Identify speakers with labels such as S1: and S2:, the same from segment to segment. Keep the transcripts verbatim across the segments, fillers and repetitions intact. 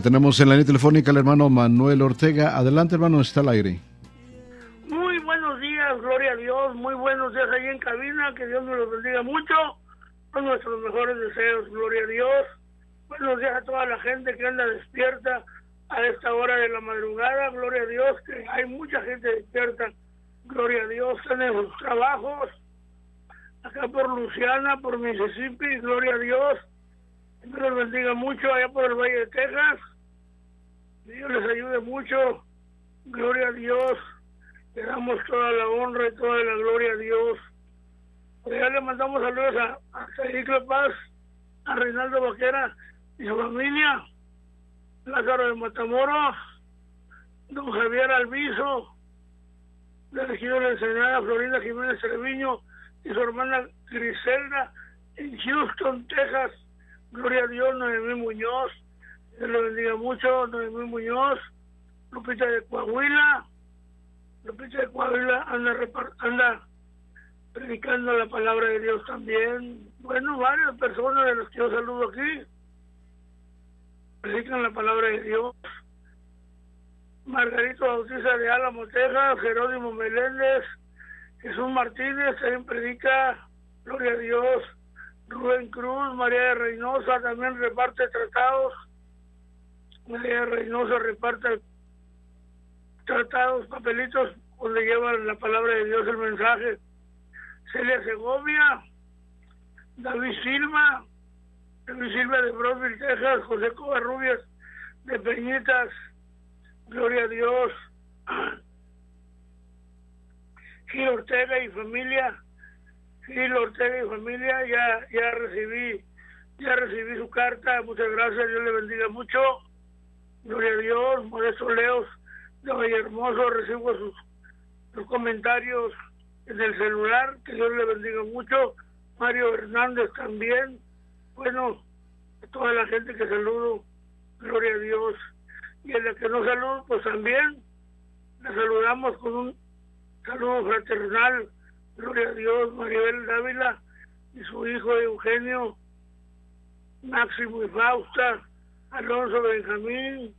S1: Tenemos en la línea telefónica al hermano Manuel Ortega. Adelante, hermano, está al aire.
S2: Muy buenos días, gloria a Dios. Muy buenos días ahí en cabina. Que Dios nos los bendiga mucho. Con nuestros mejores deseos, gloria a Dios. Buenos días a toda la gente que anda despierta a esta hora de la madrugada. Gloria a Dios, que hay mucha gente despierta. Gloria a Dios. Tenemos trabajos acá por Luciana, por Mississippi. Gloria a Dios. Que Dios los bendiga mucho allá por el Valle de Texas. Que Dios les ayude mucho. Gloria a Dios. Le damos toda la honra y toda la gloria a Dios. Pues ya le mandamos saludos a, a Felipe Paz, a Reinaldo Vaquera y su familia, Lázaro de Matamoros, don Javier Alviso, de Regidor de Ensenada, Florinda Jiménez Treviño y su hermana Griselda en Houston, Texas. Gloria a Dios. Noemí Muñoz, Dios lo bendiga mucho. Noemí Muñoz, Lupita de Coahuila. Lupita de Coahuila anda, anda predicando la palabra de Dios también. Bueno, varias personas de las que yo saludo aquí predican la palabra de Dios. Margarito Bautista de Álamo, Texas, Jerónimo Meléndez, Jesús Martínez también predica, gloria a Dios. Rubén Cruz, María de Reynosa también reparte tratados. María de Reynosa reparte tratados, papelitos donde llevan la palabra de Dios, el mensaje. Celia Segovia, David Silva, David Silva de Brownsville, Texas, José Covarrubias de Peñitas, gloria a Dios. Gil Ortega y familia, Gil Ortega y familia, ya ya recibí, ya recibí su carta, muchas gracias, Dios le bendiga mucho, gloria a Dios. Modesto Leos de Vallehermoso, recibo sus, sus comentarios en el celular, que Dios le bendiga mucho. Mario Hernández también, bueno, a toda la gente que saludo, gloria a Dios. Y a la que no saludo, pues también la saludamos con un saludo fraternal, gloria a Dios. Maribel Dávila y su hijo Eugenio, Máximo y Fausta, Alonso Benjamín,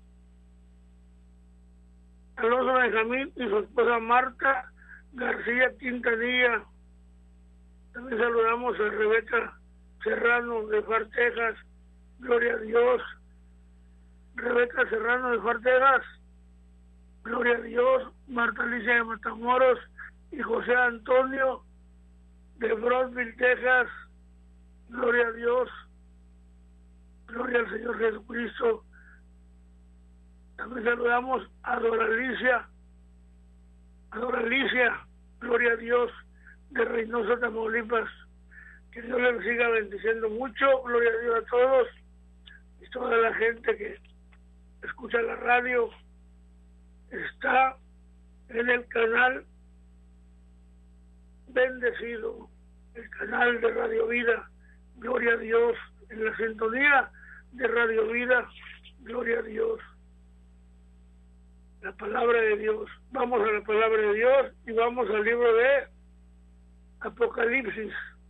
S2: Alonso Benjamín y su esposa Marta García Quintanilla. También saludamos a Rebeca Serrano de Far, Texas, gloria a Dios. Rebeca Serrano de Far, Texas, gloria a Dios. Marta Alicia de Matamoros y José Antonio de Brownsville, Texas, gloria a Dios. Gloria al Señor Jesucristo. También saludamos a Doralicia, a Doralicia, gloria a Dios, de Reynosa, Tamaulipas. Que Dios les siga bendiciendo mucho, gloria a Dios a todos y toda la gente que escucha la radio. Está en el canal bendecido, el canal de Radio Vida, gloria a Dios, en la sintonía de Radio Vida, gloria a Dios. La palabra de Dios. Vamos a la palabra de Dios y vamos al libro de Apocalipsis.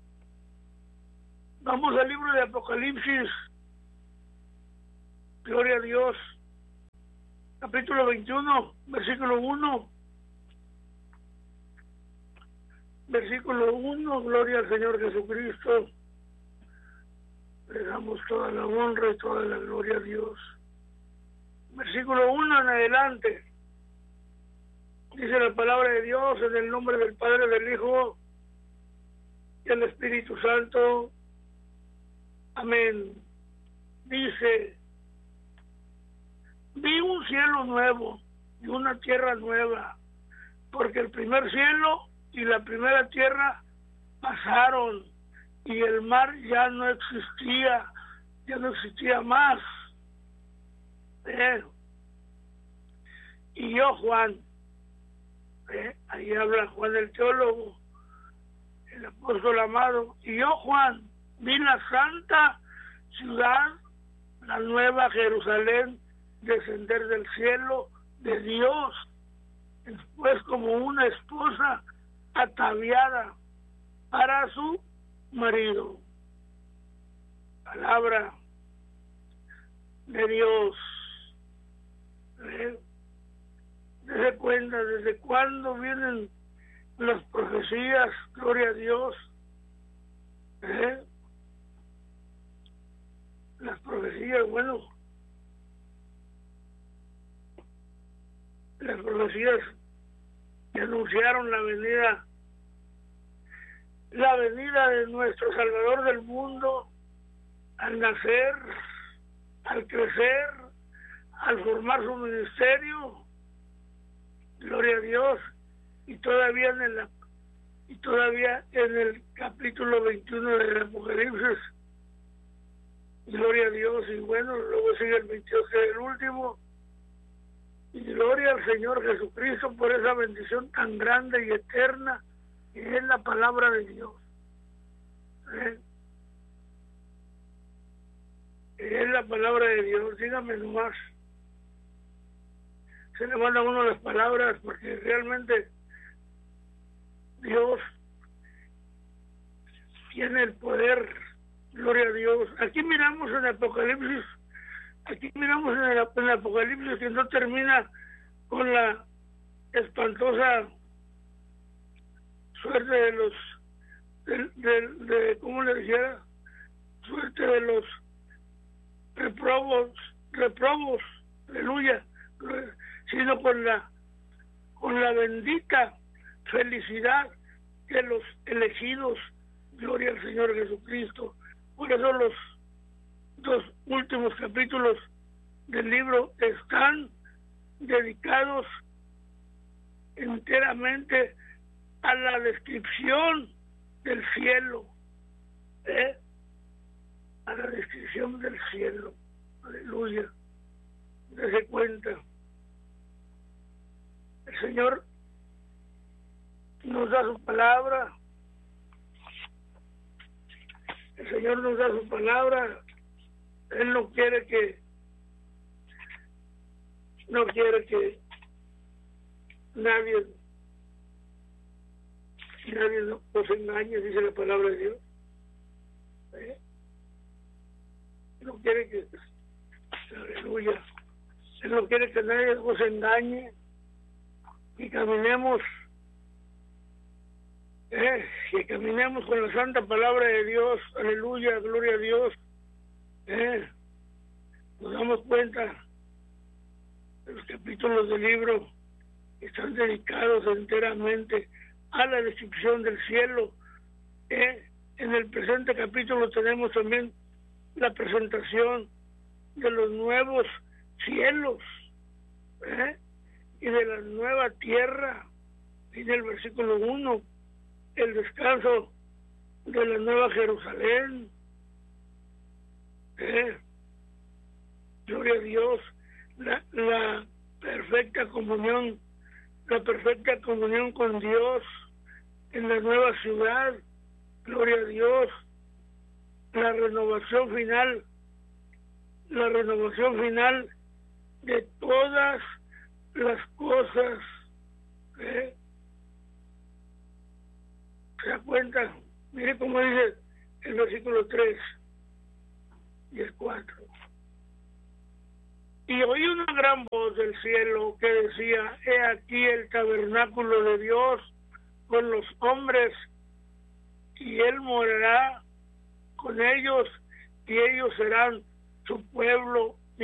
S2: Vamos al libro de Apocalipsis. Gloria a Dios. Capítulo veintiuno, versículo uno. Versículo uno, gloria al Señor Jesucristo. Le damos toda la honra y toda la gloria a Dios. Versículo uno en adelante. Dice la palabra de Dios en el nombre del Padre, del Hijo y del Espíritu Santo. Amén. Dice: vi un cielo nuevo y una tierra nueva, porque el primer cielo y la primera tierra pasaron y el mar ya no existía, ya no existía más. Eh. Y yo, Juan, eh, ahí habla Juan el teólogo, el apóstol amado, y yo, Juan, vi la santa ciudad, la nueva Jerusalén, descender del cielo de Dios, después como una esposa ataviada para su marido. Palabra de Dios. Dese cuenta desde cuándo vienen las profecías, gloria a Dios. ¿Eh? Las profecías, bueno, las profecías que anunciaron la venida, la venida de nuestro Salvador del mundo, al nacer, al crecer, al formar su ministerio, gloria a Dios, y todavía en el, y todavía en el capítulo veintiuno del Apocalipsis, gloria a Dios, y bueno, luego sigue el veintiocho, que es el último, y gloria al Señor Jesucristo por esa bendición tan grande y eterna que es la palabra de Dios. ¿Eh? Es la palabra de Dios, dígame nomás. Se le manda a uno las palabras porque realmente Dios tiene el poder, gloria a Dios. Aquí miramos en Apocalipsis, aquí miramos en el, en el Apocalipsis que no termina con la espantosa suerte de los, de, de, de ¿cómo le dijera? Suerte de los reprobos, reprobos, aleluya, sino con la, con la bendita felicidad de los elegidos, gloria al Señor Jesucristo. Por eso los dos últimos capítulos del libro están dedicados enteramente a la descripción del cielo, ¿eh? a la descripción del cielo, aleluya. Dese cuenta, el Señor nos da su palabra, el Señor nos da su palabra. Él no quiere que no quiere que nadie nadie nos engañe, dice la palabra de Dios. ¿Eh? No quiere que, aleluya, Él no quiere que nadie nos engañe y caminemos eh, que caminemos con la santa palabra de Dios, aleluya, gloria a Dios. Eh, nos damos cuenta de los capítulos del libro que están dedicados enteramente a la descripción del cielo. Eh, en el presente capítulo tenemos también la presentación de los nuevos cielos eh, y de la nueva tierra. En el versículo uno, el descanso de la nueva Jerusalén. Eh, gloria a Dios, la, la perfecta comunión, la perfecta comunión con Dios en la nueva ciudad, gloria a Dios, la renovación final, la renovación final de todas las cosas. ¿Eh? ¿Se da cuenta? Mire cómo dice el versículo tres y el cuatro. Y oí una gran voz del cielo que decía: he aquí el tabernáculo de Dios con los hombres, y Él morará con ellos, y ellos serán su pueblo,